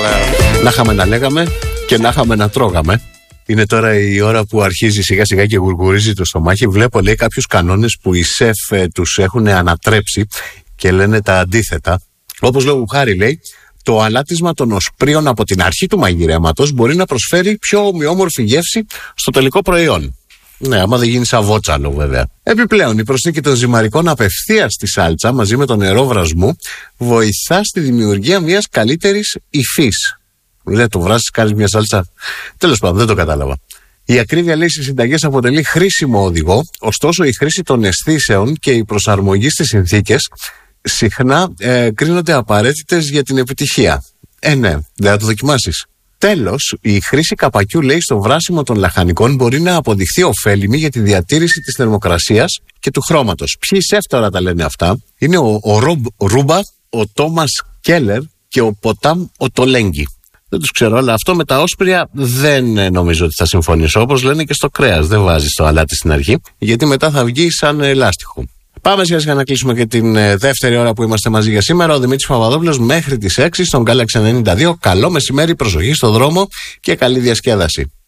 Να είχαμε να λέγαμε και να είχαμε να τρώγαμε. Είναι τώρα η ώρα που αρχίζει σιγά σιγά και γουργουρίζει το στομάχι. Βλέπω, λέει, κάποιους κανόνες που οι σεφ τους έχουν ανατρέψει και λένε τα αντίθετα. Όπως λόγου χάρη, λέει, το αλάτισμα των οσπρίων από την αρχή του μαγειρέματος μπορεί να προσφέρει πιο ομοιόμορφη γεύση στο τελικό προϊόν. Ναι, άμα δεν γίνει σαν βότσαλο, βέβαια. Επιπλέον, η προσθήκη των ζυμαρικών απευθείας στη σάλτσα μαζί με το νερό βρασμού βοηθά στη δημιουργία μιας καλύτερης υφής. Δεν το βράσεις, κάνεις μια σάλτσα. Τέλος πάντων, δεν το κατάλαβα. Η ακρίβεια, λέει, στις συνταγές αποτελεί χρήσιμο οδηγό, ωστόσο η χρήση των αισθήσεων και η προσαρμογή στις συνθήκες συχνά κρίνονται απαραίτητες για την επιτυχία. Ναι, δεν θα το δοκιμάσεις. Τέλος, η χρήση καπακιού, λέει, στο βράσιμο των λαχανικών μπορεί να αποδειχθεί ωφέλιμη για τη διατήρηση της θερμοκρασίας και του χρώματος. Ποιοι σεφ τώρα τα λένε αυτά? Είναι ο Ρομπ Ρούμπα, ο Τόμας Κέλλερ και ο Ποτάμ ο Τολέγγι. Δεν τους ξέρω, αλλά αυτό με τα όσπρια δεν νομίζω ότι θα συμφωνήσω. Όπως λένε και στο κρέας, δεν βάζεις το αλάτι στην αρχή, γιατί μετά θα βγει σαν ελάστιχο. Πάμε σιγά σιγά να κλείσουμε και την δεύτερη ώρα που είμαστε μαζί για σήμερα. Ο Δημήτρης Παπαδόπουλος μέχρι τις 6 στον Galaxy 92. Καλό μεσημέρι, προσοχή στο δρόμο και καλή διασκέδαση.